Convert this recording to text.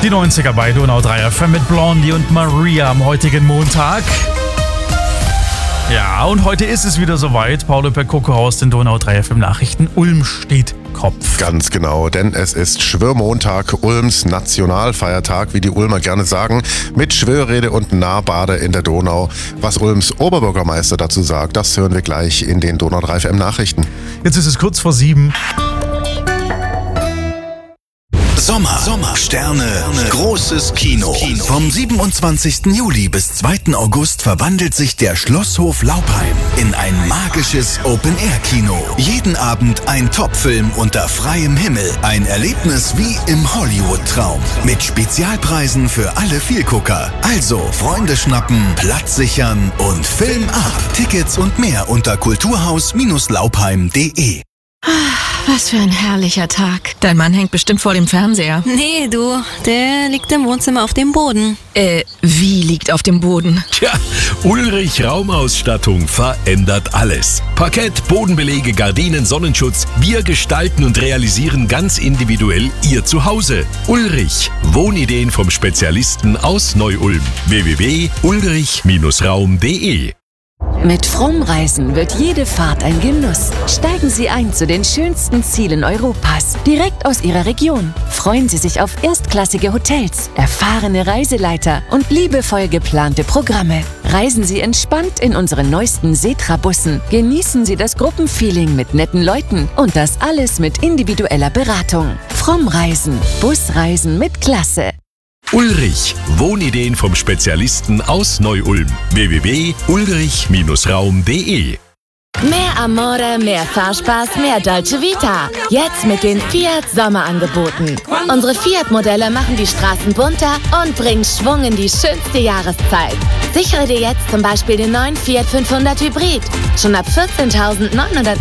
Die 90er bei Donau 3 FM mit Blondie und Maria am heutigen Montag. Ja, und heute ist es wieder soweit. Paul Perkoko aus den Donau 3 FM Nachrichten. Ulm steht Kopf. Ganz genau, denn es ist Schwörmontag, Ulms Nationalfeiertag, wie die Ulmer gerne sagen, mit Schwörrede und Nahbade in der Donau. Was Ulms Oberbürgermeister dazu sagt, das hören wir gleich in den Donau 3 FM Nachrichten. Jetzt ist es kurz vor 7. Sommer, Sterne, großes Kino. Vom 27. Juli bis 2. August verwandelt sich der Schlosshof Laupheim in ein magisches Open-Air-Kino. Jeden Abend ein Top-Film unter freiem Himmel. Ein Erlebnis wie im Hollywood-Traum. Mit Spezialpreisen für alle Vielgucker. Also Freunde schnappen, Platz sichern und Film ab. Tickets und mehr unter kulturhaus-laupheim.de. Was für ein herrlicher Tag. Dein Mann hängt bestimmt vor dem Fernseher. Nee, du, der liegt im Wohnzimmer auf dem Boden. Wie liegt auf dem Boden? Tja, Ulrich Raumausstattung verändert alles. Parkett, Bodenbelege, Gardinen, Sonnenschutz. Wir gestalten und realisieren ganz individuell Ihr Zuhause. Ulrich, Wohnideen vom Spezialisten aus Neu-Ulm. www.ulrich-raum.de. Mit Fromm-Reisen wird jede Fahrt ein Genuss. Steigen Sie ein zu den schönsten Zielen Europas, direkt aus Ihrer Region. Freuen Sie sich auf erstklassige Hotels, erfahrene Reiseleiter und liebevoll geplante Programme. Reisen Sie entspannt in unseren neuesten Setra-Bussen. Genießen Sie das Gruppenfeeling mit netten Leuten und das alles mit individueller Beratung. Fromm-Reisen, Busreisen mit Klasse. Ulrich, Wohnideen vom Spezialisten aus Neu-Ulm. www.ulrich-raum.de. Mehr Amore, mehr Fahrspaß, mehr Dolce Vita. Jetzt mit den Fiat Sommerangeboten. Unsere Fiat-Modelle machen die Straßen bunter und bringen Schwung in die schönste Jahreszeit. Sichere dir jetzt zum Beispiel den neuen Fiat 500 Hybrid. Schon ab 14.900